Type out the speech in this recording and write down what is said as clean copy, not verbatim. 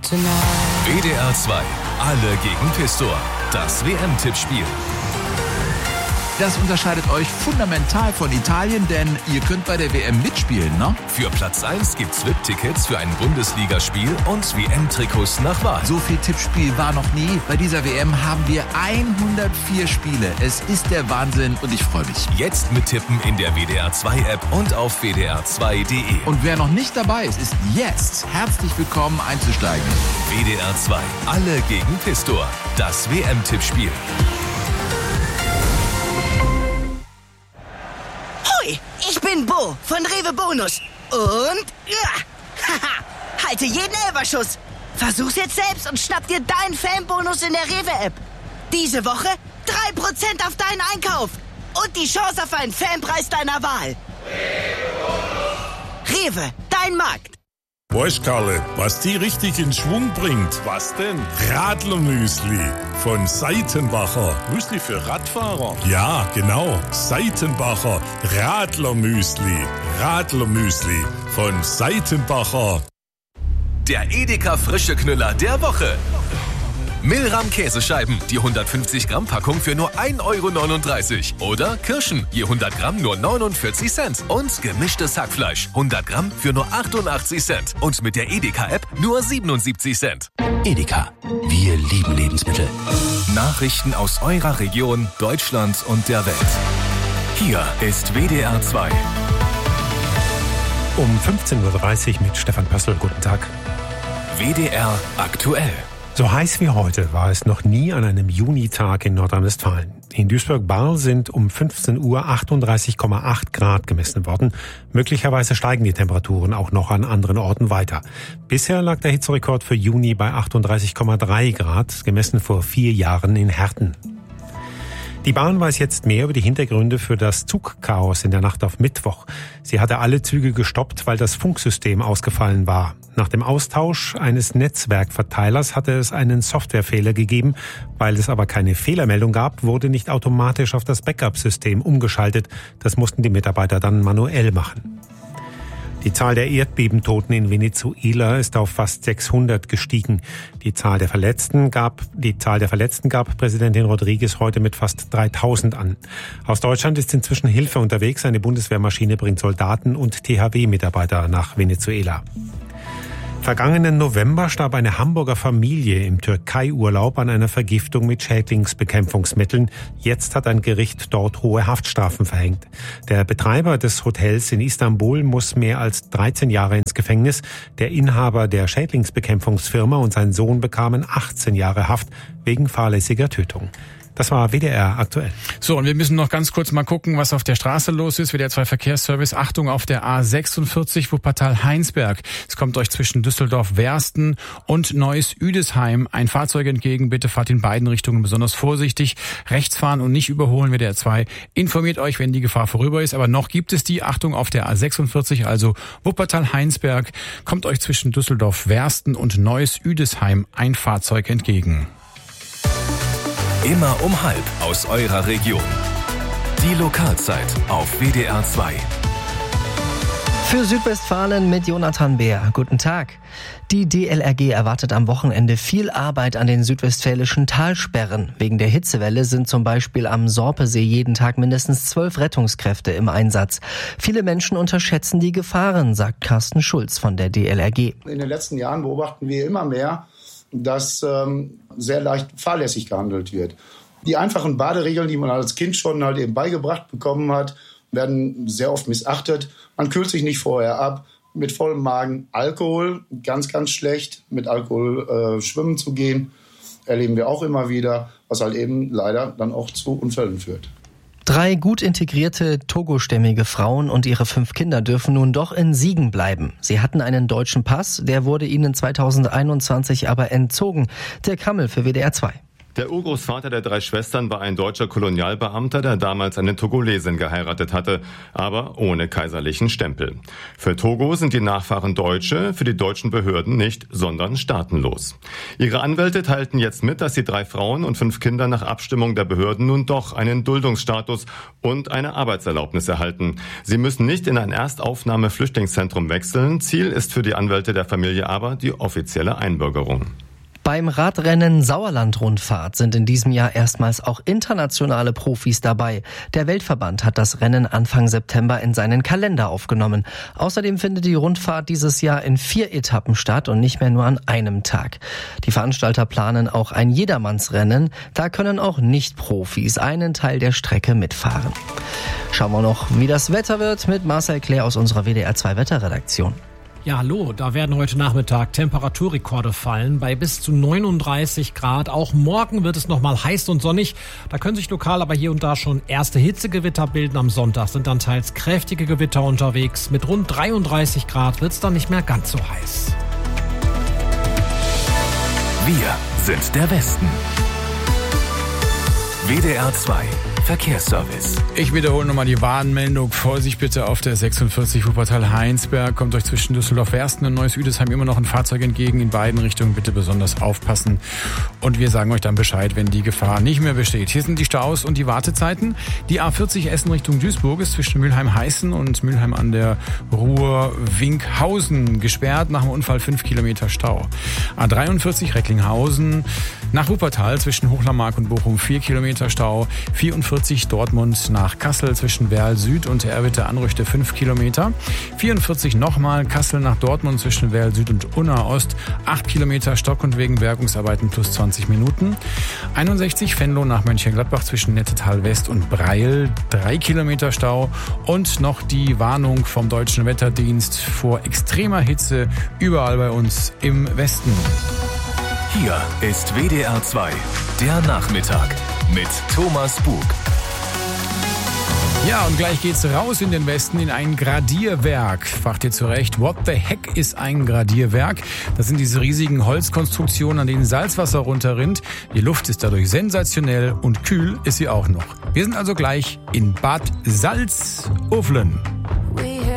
WDR 2, alle gegen Pistor. Das WM-Tippspiel. Das unterscheidet euch fundamental von Italien, denn ihr könnt bei der WM mitspielen, ne? Für Platz 1 gibt's VIP-Tickets für ein Bundesligaspiel und WM-Trikots nach Wahl. So viel Tippspiel war noch nie. Bei dieser WM haben wir 104 Spiele. Es ist der Wahnsinn und ich freue mich. Jetzt mittippen in der WDR 2-App und auf wdr2.de. Und wer noch nicht dabei ist, ist jetzt herzlich willkommen einzusteigen. WDR 2, alle gegen Pistor. Das WM-Tippspiel. Ich bin Bo von Rewe Bonus. Und halte jeden Elferschuss. Versuch's jetzt selbst und schnapp dir deinen Fanbonus in der Rewe-App. Diese Woche 3% auf deinen Einkauf. Und die Chance auf einen Fanpreis deiner Wahl. Rewe, dein Markt. Weißt, Karle, was die richtig in Schwung bringt? Was denn? Radlermüsli von Seitenbacher. Müsli für Radfahrer? Ja, genau. Seitenbacher Radlermüsli. Radlermüsli von Seitenbacher. Der Edeka frische Knüller der Woche. Milram Käsescheiben, die 150 Gramm Packung für nur 1,39 €. Oder Kirschen, je 100 Gramm nur 49 Cent. Und gemischtes Hackfleisch, 100 Gramm für nur 88 Cent. Und mit der Edeka-App nur 77 Cent. Edeka, wir lieben Lebensmittel. Nachrichten aus eurer Region, Deutschland und der Welt. Hier ist WDR 2. Um 15:30 Uhr mit Stefan Pössl. Guten Tag. WDR aktuell. So heiß wie heute war es noch nie an einem Junitag in Nordrhein-Westfalen. In Duisburg-Barl sind um 15 Uhr 38,8 Grad gemessen worden. Möglicherweise steigen die Temperaturen auch noch an anderen Orten weiter. Bisher lag der Hitzerekord für Juni bei 38,3 Grad, gemessen vor 4 Jahren in Herten. Die Bahn weiß jetzt mehr über die Hintergründe für das Zugchaos in der Nacht auf Mittwoch. Sie hatte alle Züge gestoppt, weil das Funksystem ausgefallen war. Nach dem Austausch eines Netzwerkverteilers hatte es einen Softwarefehler gegeben. Weil es aber keine Fehlermeldung gab, wurde nicht automatisch auf das Backup-System umgeschaltet. Das mussten die Mitarbeiter dann manuell machen. Die Zahl der Erdbebentoten in Venezuela ist auf fast 600 gestiegen. Die Zahl der Verletzten gab Präsidentin Rodriguez heute mit fast 3000 an. Aus Deutschland ist inzwischen Hilfe unterwegs. Eine Bundeswehrmaschine bringt Soldaten und THW-Mitarbeiter nach Venezuela. Vergangenen November starb eine Hamburger Familie im Türkei-Urlaub an einer Vergiftung mit Schädlingsbekämpfungsmitteln. Jetzt hat ein Gericht dort hohe Haftstrafen verhängt. Der Betreiber des Hotels in Istanbul muss mehr als 13 Jahre ins Gefängnis. Der Inhaber der Schädlingsbekämpfungsfirma und sein Sohn bekamen 18 Jahre Haft wegen fahrlässiger Tötung. Das war WDR aktuell. So, und wir müssen noch ganz kurz mal gucken, was auf der Straße los ist. WDR 2 Verkehrsservice. Achtung auf der A46 Wuppertal-Heinsberg. Es kommt euch zwischen Düsseldorf-Wersten und Neuss-Üdesheim ein Fahrzeug entgegen. Bitte fahrt in beiden Richtungen besonders vorsichtig. Rechts fahren und nicht überholen. WDR 2 informiert euch, wenn die Gefahr vorüber ist. Aber noch gibt es die. Achtung auf der A46, also Wuppertal-Heinsberg. Kommt euch zwischen Düsseldorf-Wersten und Neuss-Üdesheim ein Fahrzeug entgegen. Immer um 12 aus eurer Region. Die Lokalzeit auf WDR 2. Für Südwestfalen mit Jonathan Beer. Guten Tag. Die DLRG erwartet am Wochenende viel Arbeit an den südwestfälischen Talsperren. Wegen der Hitzewelle sind zum Beispiel am Sorpesee jeden Tag mindestens 12 Rettungskräfte im Einsatz. Viele Menschen unterschätzen die Gefahren, sagt Carsten Schulz von der DLRG. In den letzten Jahren beobachten wir immer mehr, dass sehr leicht fahrlässig gehandelt wird. Die einfachen Baderegeln, die man als Kind schon halt eben beigebracht bekommen hat, werden sehr oft missachtet. Man kühlt sich nicht vorher ab. Mit vollem Magen Alkohol, ganz, ganz schlecht. Mit Alkohol schwimmen zu gehen, erleben wir auch immer wieder, was halt eben leider dann auch zu Unfällen führt. 3 gut integrierte togostämmige Frauen und ihre 5 Kinder dürfen nun doch in Siegen bleiben. Sie hatten einen deutschen Pass, der wurde ihnen 2021 aber entzogen. Der Krammel für WDR 2. Der Urgroßvater der 3 Schwestern war ein deutscher Kolonialbeamter, der damals eine Togolesin geheiratet hatte, aber ohne kaiserlichen Stempel. Für Togo sind die Nachfahren Deutsche, für die deutschen Behörden nicht, sondern staatenlos. Ihre Anwälte teilten jetzt mit, dass die 3 Frauen und 5 Kinder nach Abstimmung der Behörden nun doch einen Duldungsstatus und eine Arbeitserlaubnis erhalten. Sie müssen nicht in ein Erstaufnahme-Flüchtlingszentrum wechseln. Ziel ist für die Anwälte der Familie aber die offizielle Einbürgerung. Beim Radrennen Sauerland-Rundfahrt sind in diesem Jahr erstmals auch internationale Profis dabei. Der Weltverband hat das Rennen Anfang September in seinen Kalender aufgenommen. Außerdem findet die Rundfahrt dieses Jahr in 4 Etappen statt und nicht mehr nur an einem Tag. Die Veranstalter planen auch ein Jedermannsrennen. Da können auch Nicht-Profis einen Teil der Strecke mitfahren. Schauen wir noch, wie das Wetter wird mit Marcel Claire aus unserer WDR 2 Wetterredaktion. Ja, hallo, da werden heute Nachmittag Temperaturrekorde fallen bei bis zu 39 Grad. Auch morgen wird es nochmal heiß und sonnig. Da können sich lokal aber hier und da schon erste Hitzegewitter bilden. Am Sonntag sind dann teils kräftige Gewitter unterwegs. Mit rund 33 Grad wird es dann nicht mehr ganz so heiß. Wir sind der Westen. WDR 2 Verkehrsservice. Ich wiederhole nochmal die Warnmeldung. Vorsicht bitte auf der 46 Wuppertal-Heinsberg. Kommt euch zwischen Düsseldorf-Wersten und Neuss-Üdesheim immer noch ein Fahrzeug entgegen. In beiden Richtungen bitte besonders aufpassen. Und wir sagen euch dann Bescheid, wenn die Gefahr nicht mehr besteht. Hier sind die Staus und die Wartezeiten. Die A40 Essen Richtung Duisburg ist zwischen Mülheim-Heißen und Mülheim an der Ruhr-Winkhausen gesperrt. Nach dem Unfall 5 Kilometer Stau. A43 Recklinghausen nach Wuppertal zwischen Hochlarmark und Bochum 4 Kilometer Stau. 44 Dortmund nach Kassel zwischen Werl Süd und Erwitte Anrüchte 5 Kilometer. 44 nochmal Kassel nach Dortmund zwischen Werl Süd und Unna Ost 8 Kilometer Stock und wegen Bergungsarbeiten plus 20 Minuten. 61 Venlo nach Mönchengladbach zwischen Nettetal West und Breil 3 Kilometer Stau und noch die Warnung vom Deutschen Wetterdienst vor extremer Hitze überall bei uns im Westen. Hier ist WDR 2, der Nachmittag mit Thomas Bug. Ja, und gleich geht's raus in den Westen in ein Gradierwerk. Fragt ihr zurecht, what the heck ist ein Gradierwerk? Das sind diese riesigen Holzkonstruktionen, an denen Salzwasser runterrinnt. Die Luft ist dadurch sensationell und kühl ist sie auch noch. Wir sind also gleich in Bad Salzuflen.